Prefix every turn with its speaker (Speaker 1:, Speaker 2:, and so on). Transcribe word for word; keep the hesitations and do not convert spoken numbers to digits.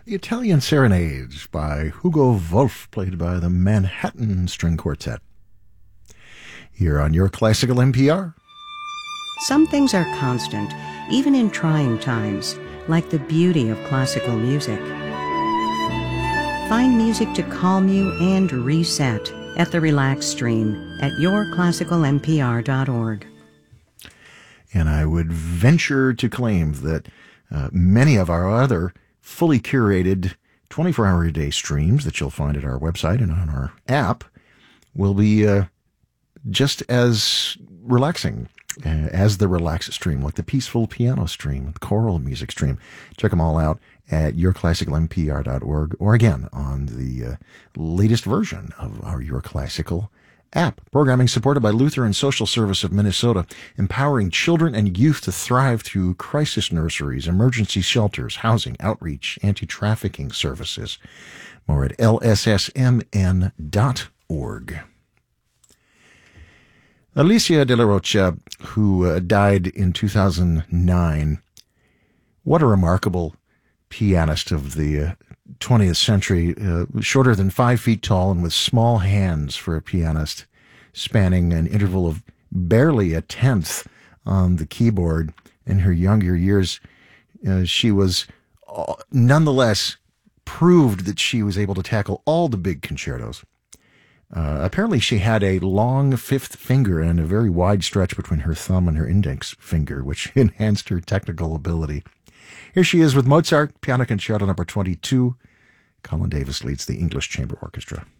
Speaker 1: The Italian Serenades by Hugo Wolf, played by the Manhattan String Quartet. Here on Your Classical N P R.
Speaker 2: Some things are constant, even in trying times, like the beauty of classical music. Find music to calm you and reset at the Relax Stream at your classical n p r dot org.
Speaker 1: And I would venture to claim that uh, many of our other fully curated twenty-four hour a day streams that you'll find at our website and on our app will be uh, just as relaxing uh, as the Relax Stream, like the Peaceful Piano Stream, the Choral Music Stream. Check them all out at your classical n p r dot org, or again on the uh, latest version of our Your Classical app. Programming supported by Lutheran Social Service of Minnesota, empowering children and youth to thrive through crisis nurseries, emergency shelters, housing, outreach, anti-trafficking services. More at l s s m n dot org. Alicia de la Rocha, who uh, died in two thousand nine, what a remarkable pianist of the uh, twentieth century, uh, shorter than five feet tall and with small hands for a pianist, spanning an interval of barely a tenth on the keyboard. In her younger years, uh, she was uh, nonetheless proved that she was able to tackle all the big concertos. Uh, apparently she had a long fifth finger and a very wide stretch between her thumb and her index finger, which enhanced her technical ability. Here she is with Mozart, Piano Concerto number twenty-two. Colin Davis leads the English Chamber Orchestra.